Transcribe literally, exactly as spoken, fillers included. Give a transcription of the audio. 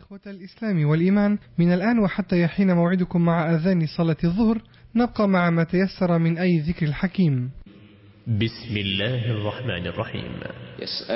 إخوة الإسلام والإيمان، من الآن وحتى يحين موعدكم مع أذان صلاة الظهر نبقى مع ما تيسر من أي ذكر الحكيم. بسم الله الرحمن الرحيم.